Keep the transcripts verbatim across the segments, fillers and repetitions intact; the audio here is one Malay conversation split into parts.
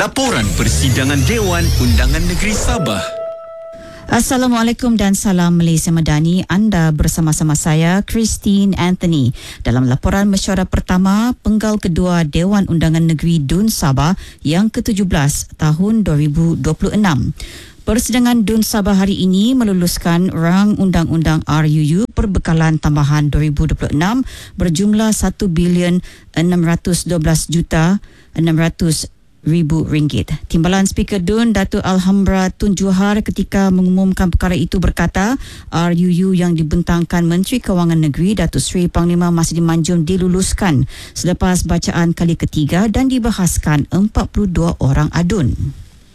Laporan Persidangan Dewan Undangan Negeri Sabah. Assalamualaikum dan salam Malaysia Madani. Anda bersama-sama saya, Christine Anthony. Dalam laporan mesyuarat pertama, penggal kedua Dewan Undangan Negeri Dun Sabah yang ke tujuh belas tahun dua ribu dua puluh enam. Persidangan Dun Sabah hari ini meluluskan rang undang-undang R U U perbekalan tambahan dua ribu dua puluh enam berjumlah satu bilion enam ratus dua belas juta enam ratus ribu ringgit. Timbalan Speaker Dun, Datuk Alhambra Tun Juhar ketika mengumumkan perkara itu berkata, R U U yang dibentangkan Menteri Kewangan Negeri Datuk Seri Panglima Masidi Manjun diluluskan selepas bacaan kali ketiga dan dibahaskan empat puluh dua orang adun.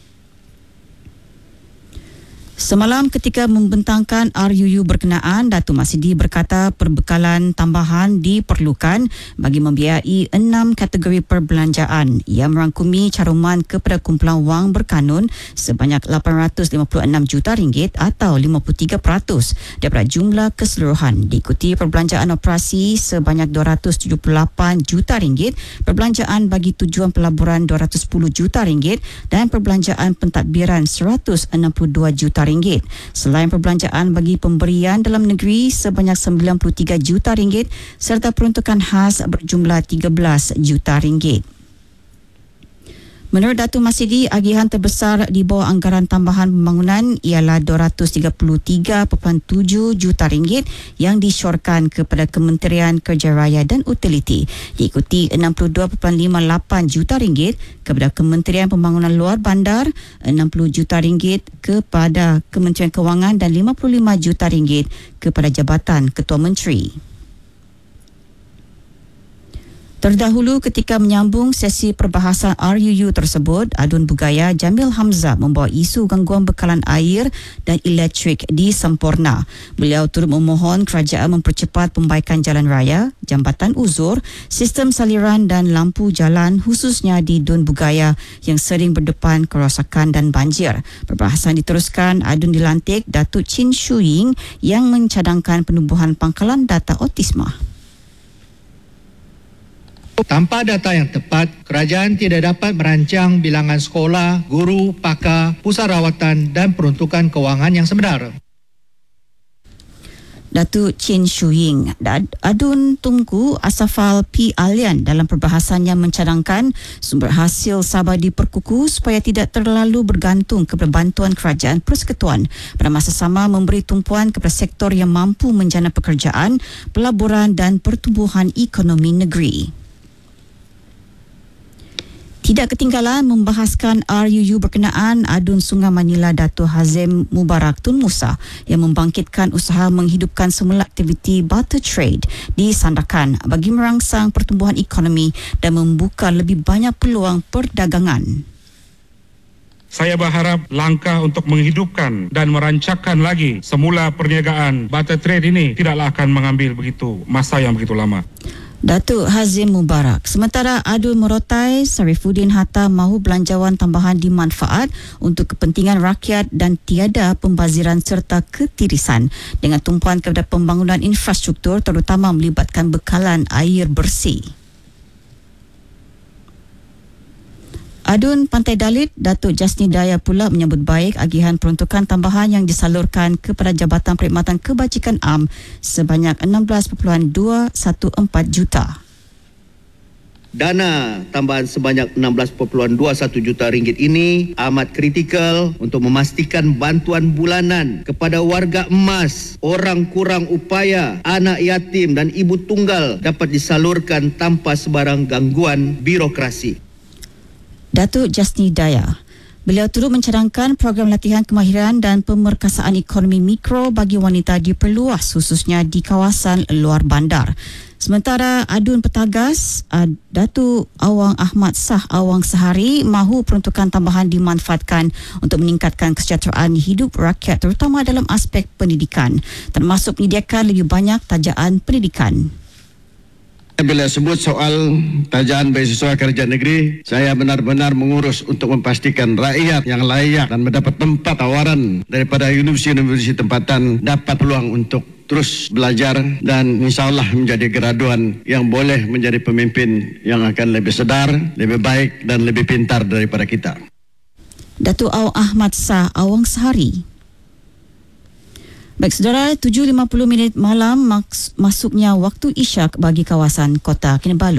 Semalam ketika membentangkan R U U berkenaan, Datuk Masidi berkata perbekalan tambahan diperlukan bagi membiayai enam kategori perbelanjaan yang merangkumi caruman kepada kumpulan wang berkanun sebanyak lapan ratus lima puluh enam juta ringgit atau lima puluh tiga peratus daripada jumlah keseluruhan. Diikuti perbelanjaan operasi sebanyak dua ratus tujuh puluh lapan juta ringgit, perbelanjaan bagi tujuan pelaburan dua ratus sepuluh juta ringgit dan perbelanjaan pentadbiran seratus enam puluh dua juta ringgit. Selain perbelanjaan bagi pemberian dalam negeri sebanyak sembilan puluh tiga juta ringgit serta peruntukan khas berjumlah tiga belas juta ringgit. Menurut Datuk Masidi, agihan terbesar di bawah anggaran tambahan pembangunan ialah dua ratus tiga puluh tiga perpuluhan tujuh juta ringgit yang disyorkan kepada Kementerian Kerja Raya dan Utiliti, diikuti enam puluh dua perpuluhan lima lapan juta ringgit kepada Kementerian Pembangunan Luar Bandar, enam puluh juta ringgit kepada Kementerian Kewangan dan lima puluh lima juta ringgit kepada Jabatan Ketua Menteri. Terdahulu ketika menyambung sesi perbahasan R U U tersebut, Adun Bugaya Jamil Hamzah membawa isu gangguan bekalan air dan elektrik di Semporna. Beliau turut memohon kerajaan mempercepat pembaikan jalan raya, jambatan uzur, sistem saliran dan lampu jalan khususnya di Dun Bugaya yang sering berdepan kerosakan dan banjir. Perbahasan diteruskan, Adun dilantik Datuk Chin Shu Ying yang mencadangkan penubuhan pangkalan data autisma. Tanpa data yang tepat, kerajaan tidak dapat merancang bilangan sekolah, guru, pakar, pusat rawatan dan peruntukan kewangan yang sebenar. Datuk Chin Shu Ying. Adun Tunku Asafal P. Alian dalam perbahasannya mencadangkan sumber hasil Sabah diperkukuh supaya tidak terlalu bergantung kepada bantuan kerajaan persekutuan, pada masa sama memberi tumpuan kepada sektor yang mampu menjana pekerjaan, pelaburan dan pertumbuhan ekonomi negeri. Tidak ketinggalan membahaskan R U U berkenaan, Adun Sungai Manila Datuk Hazim Mubarak Tun Musa yang membangkitkan usaha menghidupkan semula aktiviti barter trade di Sandakan bagi merangsang pertumbuhan ekonomi dan membuka lebih banyak peluang perdagangan. Saya berharap langkah untuk menghidupkan dan merancangkan lagi semula perniagaan barter trade ini tidaklah akan mengambil begitu masa yang begitu lama. Datuk Hazim Mubarak. Sementara Adun merotai Sarifuddin Hatta mahu belanjawan tambahan dimanfaat untuk kepentingan rakyat dan tiada pembaziran serta ketirisan dengan tumpuan kepada pembangunan infrastruktur terutama melibatkan bekalan air bersih. Adun Pantai Dalit Datuk Jasni Daya pula menyambut baik agihan peruntukan tambahan yang disalurkan kepada Jabatan Perkhidmatan Kebajikan Am sebanyak enam belas perpuluhan dua satu empat juta. Dana tambahan sebanyak enam belas perpuluhan dua satu juta ringgit ini amat kritikal untuk memastikan bantuan bulanan kepada warga emas, orang kurang upaya, anak yatim dan ibu tunggal dapat disalurkan tanpa sebarang gangguan birokrasi. Datuk Jasni Daya. Beliau turut mencadangkan program latihan kemahiran dan pemerkasaan ekonomi mikro bagi wanita diperluas khususnya di kawasan luar bandar. Sementara Adun Petagas, Datuk Awang Ahmad Sah Awang Sehari mahu peruntukan tambahan dimanfaatkan untuk meningkatkan kesejahteraan hidup rakyat terutama dalam aspek pendidikan, termasuk menyediakan lebih banyak tajaan pendidikan. Bila sebut soal tajaan beasiswa kerja negeri, saya benar-benar mengurus untuk memastikan rakyat yang layak dan mendapat tempat tawaran daripada universiti-universiti tempatan dapat peluang untuk terus belajar dan insyaAllah menjadi graduan yang boleh menjadi pemimpin yang akan lebih sedar, lebih baik dan lebih pintar daripada kita. Datuk Aw Ahmad Shah Awang Sehari. Baik saudara, tujuh lima puluh minit malam maks- masuknya waktu isyak bagi kawasan Kota Kinabalu.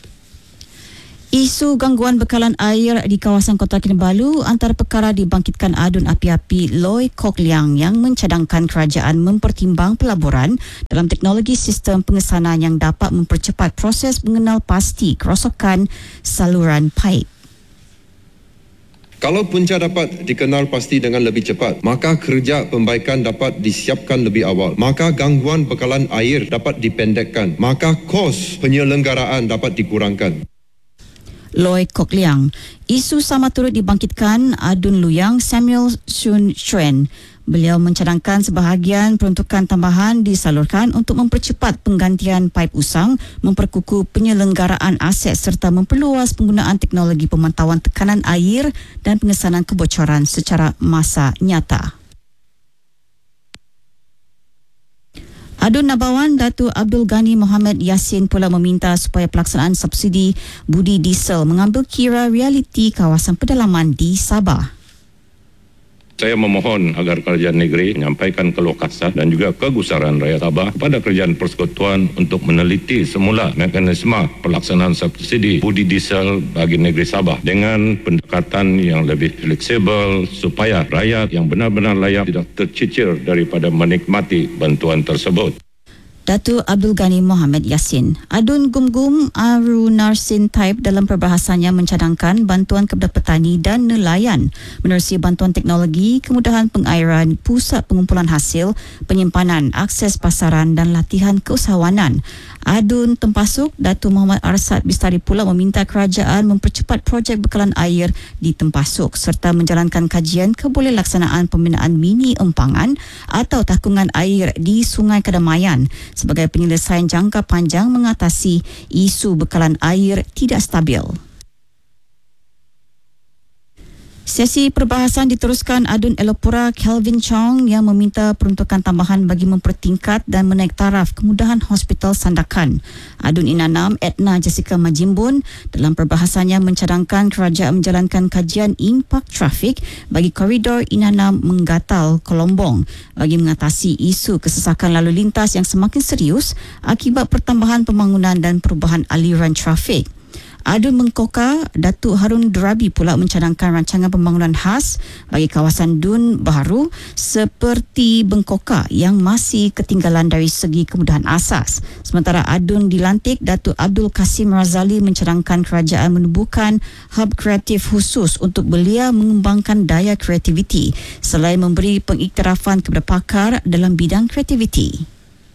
Isu gangguan bekalan air di kawasan Kota Kinabalu antara perkara dibangkitkan adun api-api Loy Kok Leang yang mencadangkan kerajaan mempertimbang pelaburan dalam teknologi sistem pengesanan yang dapat mempercepat proses mengenal pasti kerosakan saluran paip. Kalau punca dapat dikenal pasti dengan lebih cepat, maka kerja pembaikan dapat disiapkan lebih awal. Maka gangguan bekalan air dapat dipendekkan. Maka kos penyelenggaraan dapat dikurangkan. Loy Kok Leang. Isu sama turut dibangkitkan Adun Luyang Samuel Shun Shuen. Beliau mencadangkan sebahagian peruntukan tambahan disalurkan untuk mempercepat penggantian paip usang, memperkukuh penyelenggaraan aset serta memperluas penggunaan teknologi pemantauan tekanan air dan pengesanan kebocoran secara masa nyata. Adun Nabawan Datuk Abdul Ghani Mohamed Yassin pula meminta supaya pelaksanaan subsidi budi diesel mengambil kira realiti kawasan pedalaman di Sabah. Saya memohon agar kerajaan negeri menyampaikan keluh kesah dan juga kegusaran rakyat Sabah kepada kerajaan persekutuan untuk meneliti semula mekanisme pelaksanaan subsidi budi diesel bagi negeri Sabah dengan pendekatan yang lebih fleksibel supaya rakyat yang benar-benar layak tidak tercicir daripada menikmati bantuan tersebut. Datuk Abdul Ghani Mohamed Yassin. Adun Gumgum Arunarsin Taib dalam perbahasannya mencadangkan bantuan kepada petani dan nelayan menerusi bantuan teknologi, kemudahan pengairan, pusat pengumpulan hasil, penyimpanan, akses pasaran dan latihan keusahawanan. Adun Tempasuk Datuk Muhammad Arsad Bistari pula meminta kerajaan mempercepat projek bekalan air di Tempasuk serta menjalankan kajian kebolehaksanaan pembinaan mini empangan atau takungan air di Sungai Kedamaian sebagai penyelesaian jangka panjang mengatasi isu bekalan air tidak stabil. Sesi perbahasan diteruskan Adun Elopura Kelvin Chong yang meminta peruntukan tambahan bagi mempertingkat dan menaik taraf kemudahan Hospital Sandakan. Adun Inanam Edna Jessica Majimbun dalam perbahasannya mencadangkan kerajaan menjalankan kajian impak trafik bagi koridor Inanam Menggatal Kolombong bagi mengatasi isu kesesakan lalu lintas yang semakin serius akibat pertambahan pembangunan dan perubahan aliran trafik. Adun Mengkoka Datuk Harun Durabi pula mencadangkan rancangan pembangunan khas bagi kawasan Dun Baharu seperti Bengkoka yang masih ketinggalan dari segi kemudahan asas. Sementara Adun dilantik Datuk Abdul Kasim Razali mencadangkan kerajaan menubuhkan hub kreatif khusus untuk belia mengembangkan daya kreativiti selain memberi pengiktirafan kepada pakar dalam bidang kreativiti.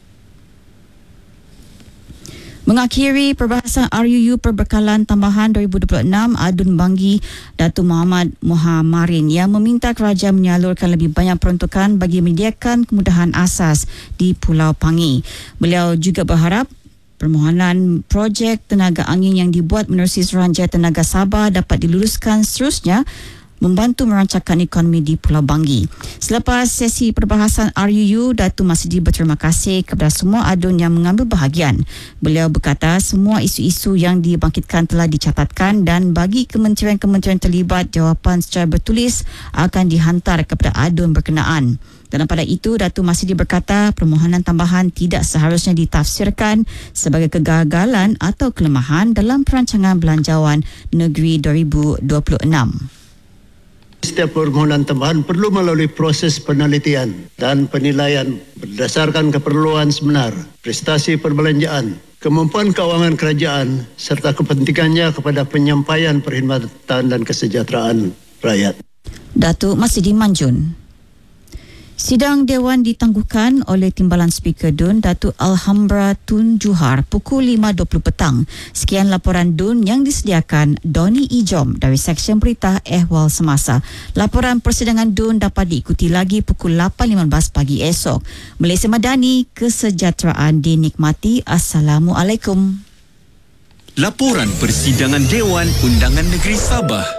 Mengakhiri perbahasan R U U Perbekalan Tambahan dua ribu dua puluh enam, Adun Banggi Datuk Muhammad Muhammarin yang meminta kerajaan menyalurkan lebih banyak peruntukan bagi menyediakan kemudahan asas di Pulau Pangi. Beliau juga berharap permohonan projek tenaga angin yang dibuat menerusi Suruhanjaya Tenaga Sabah dapat diluluskan seterusnya membantu merancangkan ekonomi di Pulau Banggi. Selepas sesi perbahasan R U U, Datuk Masdi berterima kasih kepada semua adun yang mengambil bahagian. Beliau berkata semua isu-isu yang dibangkitkan telah dicatatkan dan bagi kementerian-kementerian terlibat, jawapan secara bertulis akan dihantar kepada adun berkenaan. Dalam pada itu, Datuk Masdi berkata permohonan tambahan tidak seharusnya ditafsirkan sebagai kegagalan atau kelemahan dalam perancangan belanjawan negeri dua ribu dua puluh enam. Setiap permohonan tambahan perlu melalui proses penelitian dan penilaian berdasarkan keperluan sebenar, prestasi perbelanjaan, kemampuan keuangan kerajaan serta kepentingannya kepada penyampaian perkhidmatan dan kesejahteraan rakyat. Datuk Masdi Manjun. Sidang Dewan ditangguhkan oleh Timbalan Speaker Dun Datuk Alhambra Tun Juhar pukul lima dua puluh petang. Sekian laporan Dun yang disediakan Doni Ijom dari Seksyen Berita Ehwal Semasa. Laporan persidangan Dun dapat diikuti lagi pukul lapan lima belas pagi esok. Malaysia Madani, kesejahteraan dinikmati. Assalamualaikum. Laporan Persidangan Dewan Undangan Negeri Sabah.